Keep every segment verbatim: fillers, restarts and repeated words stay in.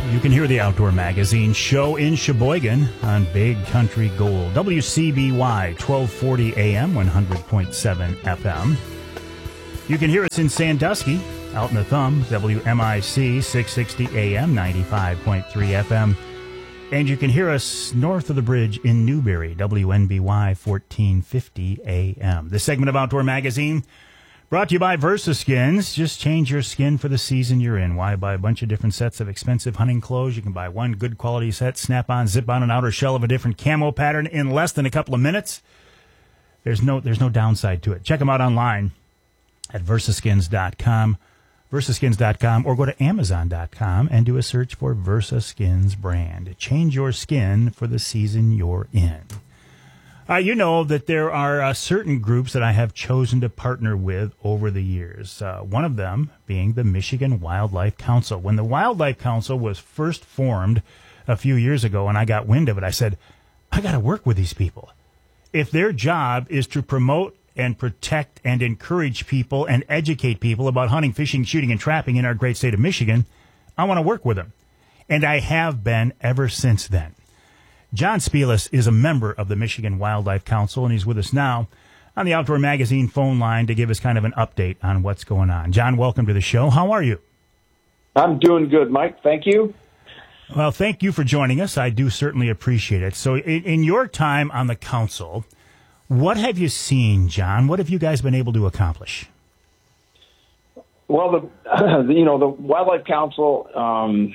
You can hear the Outdoor Magazine show in Sheboygan on Big Country Gold. W C B Y, twelve forty A M, one hundred point seven F M. You can hear us in Sandusky, out in the Thumb, W M I C, six sixty A M, ninety-five point three F M. And you can hear us north of the bridge in Newberry, W N B Y, fourteen fifty A M. This segment of Outdoor Magazine brought to you by VersaSkins. Just change your skin for the season you're in. Why buy a bunch of different sets of expensive hunting clothes? You can buy one good quality set, snap on, zip on an outer shell of a different camo pattern in less than a couple of minutes. There's no there's no downside to it. Check them out online at versaskins dot com, versaskins dot com, or go to amazon dot com and do a search for VersaSkins brand. Change your skin for the season you're in. Uh, you know that there are uh, certain groups that I have chosen to partner with over the years. Uh, one of them being the Michigan Wildlife Council. When the Wildlife Council was first formed a few years ago and I got wind of it, I said, I got to work with these people. If their job is to promote and protect and encourage people and educate people about hunting, fishing, shooting, and trapping in our great state of Michigan, I want to work with them. And I have been ever since then. John Spielis is a member of the Michigan Wildlife Council, and he's with us now on the Outdoor Magazine phone line to give us kind of an update on what's going on. John, welcome to the show. How are you? I'm doing good, Mike. Thank you. Well, thank you for joining us. I do certainly appreciate it. So in, in your time on the council, what have you seen, John? What have you guys been able to accomplish? Well, the, uh, the you know, the Wildlife Council um,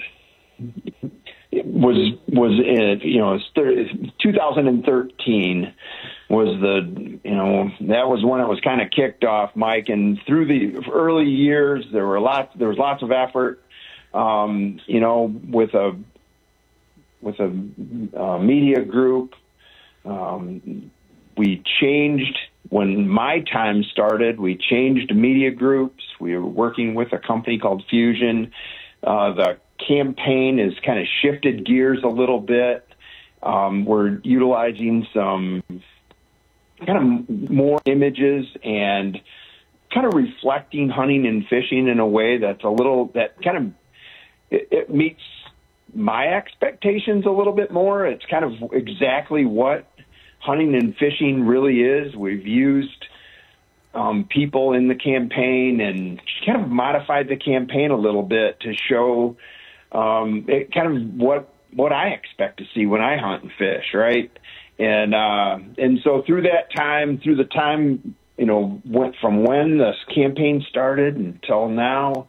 was was in, you know two thousand thirteen was the you know that was when it was kind of kicked off, Mike. And through the early years, there were lots there was lots of effort, um, you know, with a with a uh, media group. Um, we changed when my time started. We changed media groups. We were working with a company called Fusion. Uh, the campaign has kind of shifted gears a little bit. Um, we're utilizing some kind of more images and kind of reflecting hunting and fishing in a way that's a little, that kind of, it, it meets my expectations a little bit more. It's kind of exactly what hunting and fishing really is. We've used um, people in the campaign and kind of modified the campaign a little bit to show Um, it kind of what what I expect to see when I hunt and fish, right? And uh, and so through that time, through the time, you know, went from when this campaign started until now,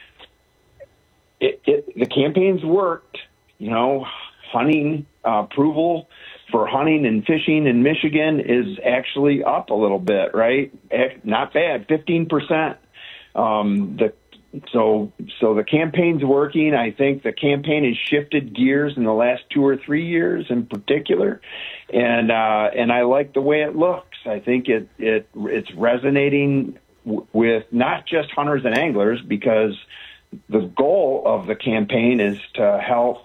it, it the campaign's worked. You know, hunting uh, approval for hunting and fishing in Michigan is actually up a little bit, right? Not bad, fifteen percent. Um, the So, so the campaign's working. I think the campaign has shifted gears in the last two or three years, in particular, and uh, and I like the way it looks. I think it it it's resonating w- with not just hunters and anglers, because the goal of the campaign is to help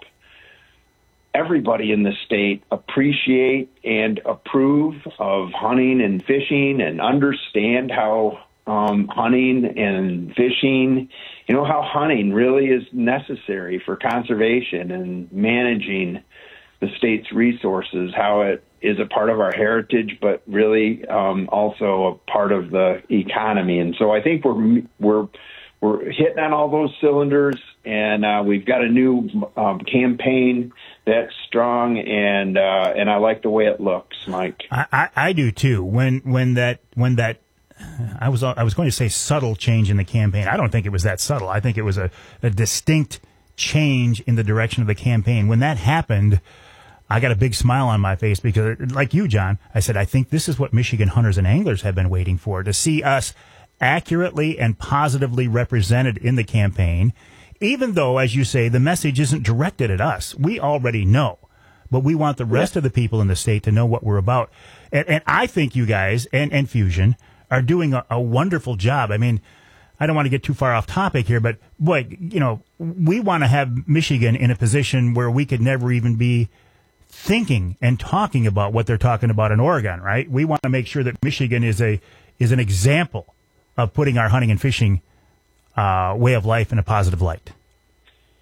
everybody in the state appreciate and approve of hunting and fishing and understand how Um, hunting and fishing, you know, how hunting really is necessary for conservation and managing the state's resources, how it is a part of our heritage, but really um, also a part of the economy. And so I think we're we're we're hitting on all those cylinders, and uh, we've got a new um, campaign that's strong, and uh, and I like the way it looks, Mike. I, I, I do too. When when that when that. I was I was going to say subtle change in the campaign. I don't think it was that subtle. I think it was a, a distinct change in the direction of the campaign. When that happened, I got a big smile on my face because, like you, John, I said, I think this is what Michigan hunters and anglers have been waiting for, to see us accurately and positively represented in the campaign, even though, as you say, the message isn't directed at us. We already know, but we want the rest yeah. of the people in the state to know what we're about. And, and I think you guys and, and Fusion are doing a, a wonderful job. I mean, I don't want to get too far off topic here, but boy, you know, we want to have Michigan in a position where we could never even be thinking and talking about what they're talking about in Oregon, right? We want to make sure that Michigan is a is an example of putting our hunting and fishing uh, way of life in a positive light.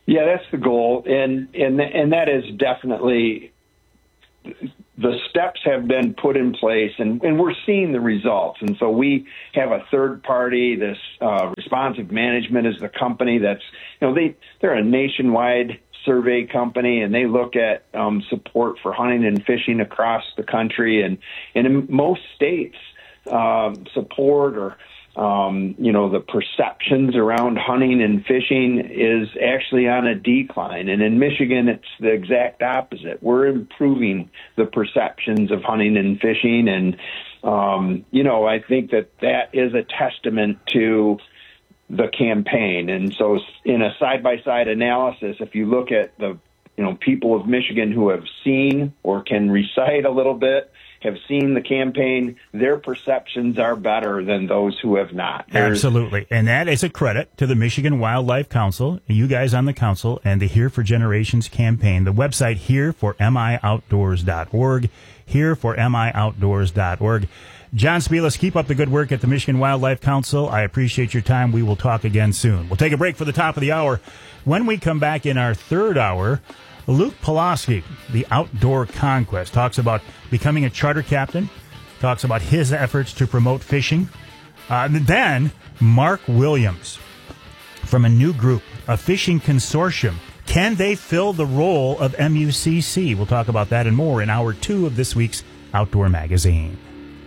Yeah, that's the goal, and and and that is definitely, the steps have been put in place, and, and we're seeing the results. And so we have a third party. This uh, Responsive Management is the company that's, you know, they they're a nationwide survey company, and they look at um, support for hunting and fishing across the country, and, and in most states, um, support or Um, you know, the perceptions around hunting and fishing is actually on a decline. And in Michigan, it's the exact opposite. We're improving the perceptions of hunting and fishing. And, um, you know, I think that that is a testament to the campaign. And so in a side-by-side analysis, if you look at the, you know, people of Michigan who have seen or can recite a little bit, have seen the campaign, their perceptions are better than those who have not. There's, Absolutely. And that is a credit to the Michigan Wildlife Council, you guys on the council, and the Here for Generations campaign. The website here for m i outdoors dot org, here for m i outdoors dot org. John Spielis, keep up the good work at the Michigan Wildlife Council. I appreciate your time. We will talk again soon. We'll take a break for the top of the hour. When we come back in our third hour, Luke Pulaski, the Outdoor Conquest, talks about becoming a charter captain, talks about his efforts to promote fishing. Uh, then, Mark Williams from a new group, a fishing consortium. Can they fill the role of M U C C? We'll talk about that and more in hour two of this week's Outdoor Magazine.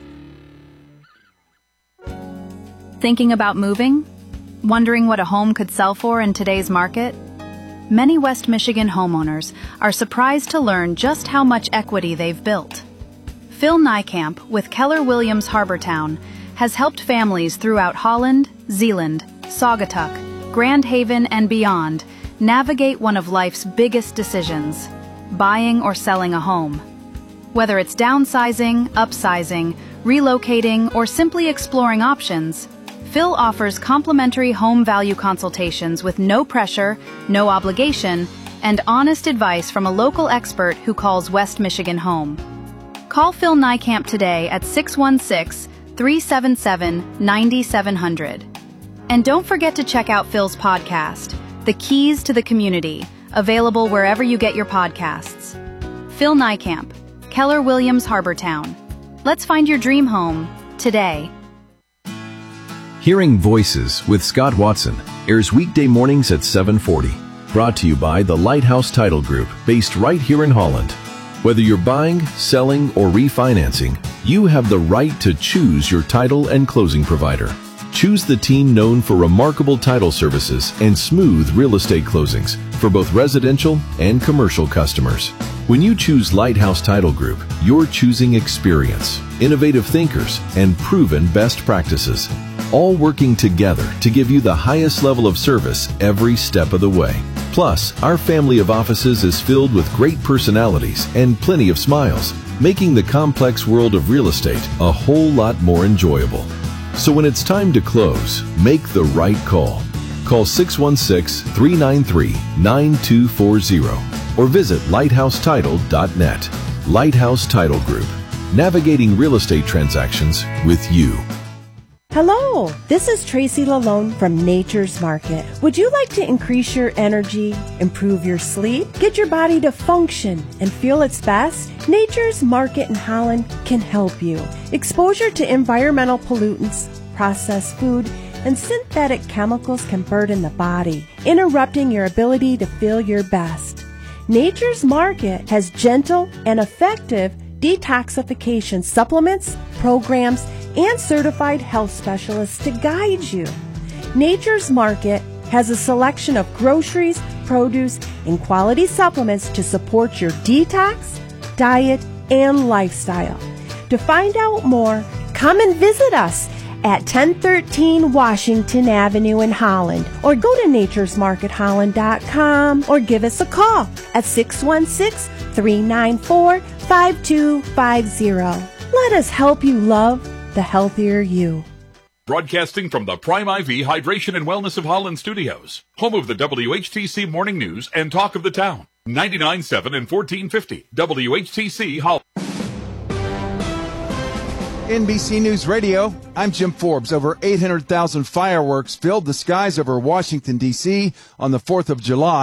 Thinking about moving? Wondering what a home could sell for in today's market? Many West Michigan homeowners are surprised to learn just how much equity they've built. Phil Niekamp with Keller Williams Harbortown has helped families throughout Holland, Zeeland, Saugatuck, Grand Haven, and beyond navigate one of life's biggest decisions, buying or selling a home. Whether it's downsizing, upsizing, relocating, or simply exploring options, Phil offers complimentary home value consultations with no pressure, no obligation, and honest advice from a local expert who calls West Michigan home. Call Phil Niekamp today at six one six, three seven seven, nine seven zero zero. And don't forget to check out Phil's podcast, The Keys to the Community, available wherever you get your podcasts. Phil Niekamp, Keller Williams Harbortown. Let's find your dream home today. Hearing Voices with Scott Watson airs weekday mornings at seven forty. Brought to you by the Lighthouse Title Group, based right here in Holland. Whether you're buying, selling, or refinancing, you have the right to choose your title and closing provider. Choose the team known for remarkable title services and smooth real estate closings for both residential and commercial customers. When you choose Lighthouse Title Group, you're choosing experience, innovative thinkers, and proven best practices, all working together to give you the highest level of service every step of the way. Plus, our family of offices is filled with great personalities and plenty of smiles, making the complex world of real estate a whole lot more enjoyable. So when it's time to close, make the right call. Call six one six, three nine three, nine two four zero or visit lighthouse title dot net. Lighthouse Title Group, navigating real estate transactions with you. Hello, this is Tracy Lalone from Nature's Market. Would you like to increase your energy, improve your sleep, get your body to function and feel its best? Nature's Market in Holland can help you. Exposure to environmental pollutants, processed food, and synthetic chemicals can burden the body, interrupting your ability to feel your best. Nature's Market has gentle and effective detoxification supplements, programs, and certified health specialists to guide you. Nature's Market has a selection of groceries, produce, and quality supplements to support your detox, diet, and lifestyle. To find out more, come and visit us at ten thirteen Washington Avenue in Holland, or go to natures market holland dot com, or give us a call at six one six, three nine four, five two five zero. Let us help you love the healthier you. Broadcasting from the Prime I V Hydration and Wellness of Holland studios, home of the W H T C Morning News and Talk of the Town. ninety-nine point seven and fourteen fifty W H T C Holland. N B C News Radio, I'm Jim Forbes. Over eight hundred thousand fireworks filled the skies over Washington, D C on the fourth of July.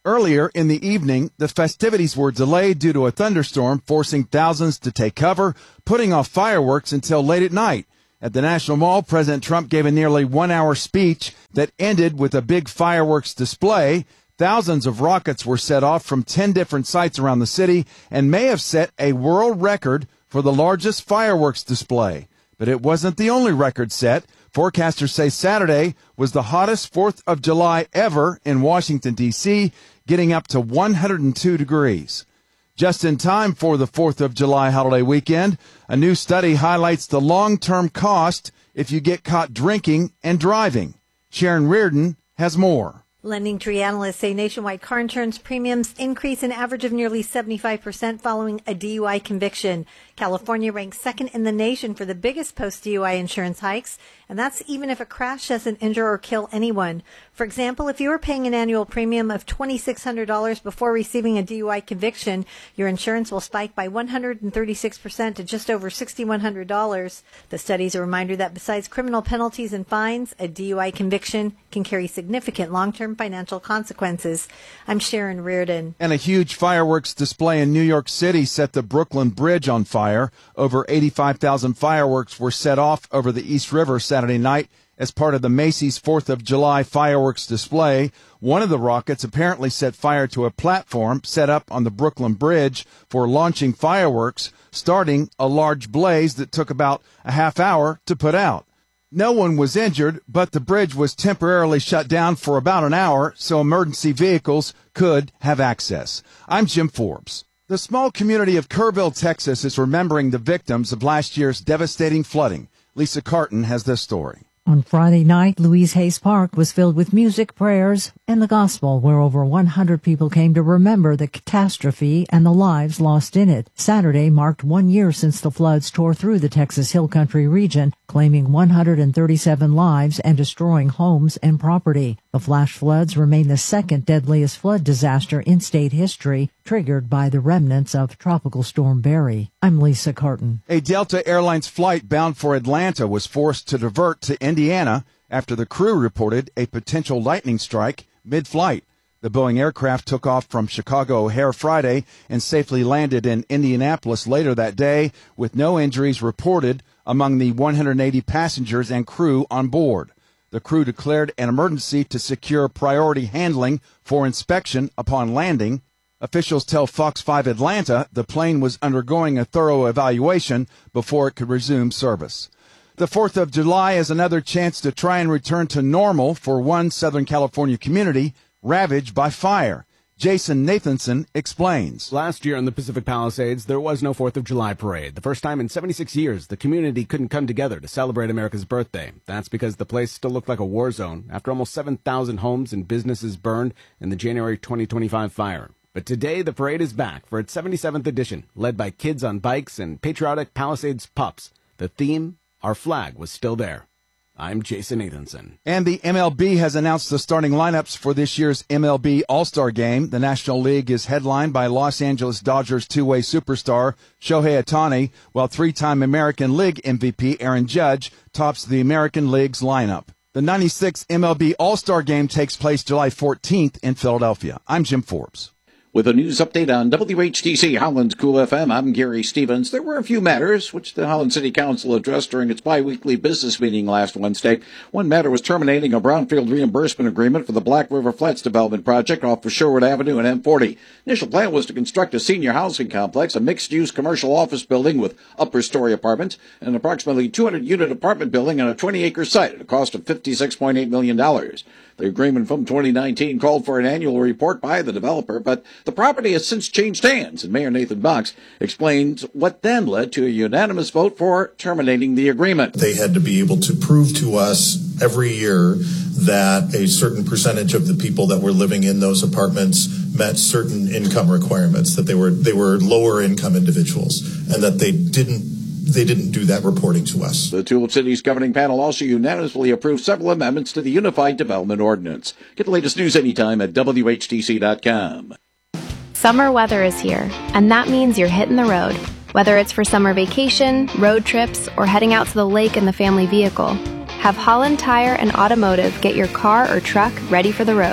Earlier in the evening, the festivities were delayed due to a thunderstorm, forcing thousands to take cover, putting off fireworks until late at night. At the National Mall, President Trump gave a nearly one-hour speech that ended with a big fireworks display. Thousands of rockets were set off from ten different sites around the city and may have set a world record for the largest fireworks display. But it wasn't the only record set. Forecasters say Saturday was the hottest fourth of July ever in Washington, D C, getting up to one hundred two degrees. Just in time for the fourth of July holiday weekend, a new study highlights the long-term cost if you get caught drinking and driving. Sharon Reardon has more. Lending Tree analysts say nationwide car insurance premiums increase an average of nearly seventy-five percent following a D U I conviction. California ranks second in the nation for the biggest post-D U I insurance hikes, and that's even if a crash doesn't injure or kill anyone. For example, if you were paying an annual premium of two thousand six hundred dollars before receiving a D U I conviction, your insurance will spike by one hundred thirty-six percent to just over six thousand one hundred dollars. The study is a reminder that besides criminal penalties and fines, a D U I conviction can carry significant long-term financial consequences. I'm Sharon Reardon. And a huge fireworks display in New York City set the Brooklyn Bridge on fire. Over eighty-five thousand fireworks were set off over the East River Saturday night as part of the Macy's fourth of July fireworks display. One of the rockets apparently set fire to a platform set up on the Brooklyn Bridge for launching fireworks, starting a large blaze that took about a half hour to put out. No one was injured, but the bridge was temporarily shut down for about an hour so emergency vehicles could have access. I'm Jim Forbes. The small community of Kerrville, Texas is remembering the victims of last year's devastating flooding. Lisa Carton has this story. On Friday night, Louise Hayes Park was filled with music, prayers, and the gospel, where over one hundred people came to remember the catastrophe and the lives lost in it. Saturday marked one year since the floods tore through the Texas Hill Country region, claiming one hundred thirty-seven lives and destroying homes and property. The flash floods remain the second deadliest flood disaster in state history, triggered by the remnants of Tropical Storm Barry. I'm Lisa Carton. A Delta Airlines flight bound for Atlanta was forced to divert to Indiana after the crew reported a potential lightning strike mid-flight. The Boeing aircraft took off from Chicago O'Hare Friday and safely landed in Indianapolis later that day, with no injuries reported among the one hundred eighty passengers and crew on board. The crew declared an emergency to secure priority handling for inspection upon landing. Officials tell Fox five Atlanta the plane was undergoing a thorough evaluation before it could resume service. The fourth of July is another chance to try and return to normal for one Southern California community ravaged by fire. Jason Nathanson explains. Last year in the Pacific Palisades, there was no fourth of July parade. The first time in seventy-six years, the community couldn't come together to celebrate America's birthday. That's because the place still looked like a war zone after almost seven thousand homes and businesses burned in the January twenty twenty-five fire. But today, the parade is back for its seventy-seventh edition, led by kids on bikes and patriotic Palisades pups. The theme, our flag was still there. I'm Jason Nathanson. And the M L B has announced the starting lineups for this year's M L B All-Star Game. The National League is headlined by Los Angeles Dodgers two-way superstar Shohei Ohtani, while three-time American League M V P Aaron Judge tops the American League's lineup. The ninety-sixth M L B All-Star Game takes place July fourteenth in Philadelphia. I'm Jim Forbes. With a news update on W H T C Holland's Cool F M, I'm Gary Stevens. There were a few matters which the Holland City Council addressed during its biweekly business meeting last Wednesday. One matter was terminating a brownfield reimbursement agreement for the Black River Flats development project off of Sherwood Avenue and M forty. Initial plan was to construct a senior housing complex, a mixed-use commercial office building with upper-story apartments, and an approximately two hundred unit apartment building on a twenty acre site at a cost of fifty-six point eight million dollars. The agreement from twenty nineteen called for an annual report by the developer, but the property has since changed hands, and Mayor Nathan Box explains what then led to a unanimous vote for terminating the agreement. They had to be able to prove to us every year that a certain percentage of the people that were living in those apartments met certain income requirements, that they were they were lower income individuals, and that they didn't They didn't do that reporting to us. The Tulip City's governing panel also unanimously approved several amendments to the Unified Development Ordinance. Get the latest news anytime at W H T C dot com. Summer weather is here, and that means you're hitting the road. Whether it's for summer vacation, road trips, or heading out to the lake in the family vehicle, have Holland Tire and Automotive get your car or truck ready for the road.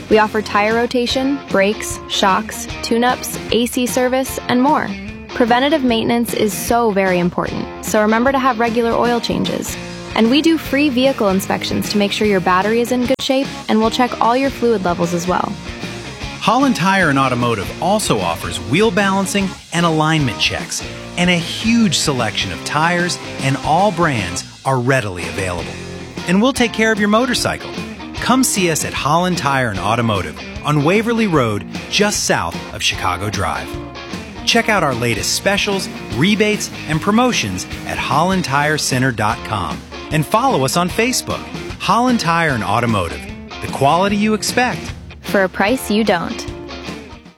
We offer tire rotation, brakes, shocks, tune-ups, A C service, and more. Preventative maintenance is so very important, so remember to have regular oil changes. And we do free vehicle inspections to make sure your battery is in good shape, and we'll check all your fluid levels as well. Holland Tire and Automotive also offers wheel balancing and alignment checks, and a huge selection of tires and all brands are readily available. And we'll take care of your motorcycle. Come see us at Holland Tire and Automotive on Waverly Road, just south of Chicago Drive. Check out our latest specials, rebates, and promotions at holland tire center dot com and follow us on Facebook. Holland Tire and Automotive, the quality you expect for a price you don't.